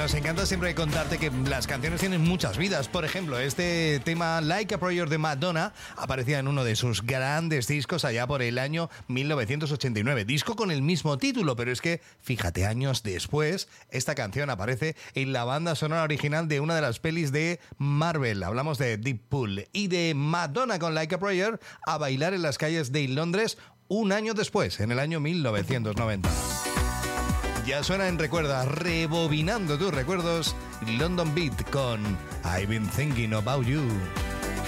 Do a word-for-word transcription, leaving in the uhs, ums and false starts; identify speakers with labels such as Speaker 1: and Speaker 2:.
Speaker 1: nos encanta siempre contarte que las canciones tienen muchas vidas. Por ejemplo, este tema Like a Prayer de Madonna aparecía en uno de sus grandes discos allá por el año mil novecientos ochenta y nueve. Disco con el mismo título, pero es que, fíjate, años después, esta canción aparece en la banda sonora original de una de las pelis de Marvel. Hablamos de Deadpool y de Madonna con Like a Prayer a bailar en las calles de Londres un año después, en el año mil novecientos noventa. Ya suena en Recuerda, rebobinando tus recuerdos, London Beat con I've Been Thinking About You.